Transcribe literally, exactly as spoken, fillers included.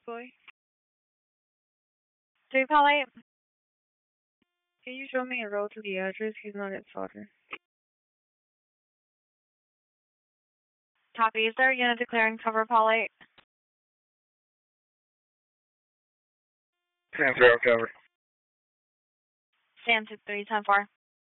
boy. Three Polly. Can you show me a road to the address? He's not at Sauter. Copy. Is there a unit declaring cover, Polly? ten zero cover. Stand to three ten four.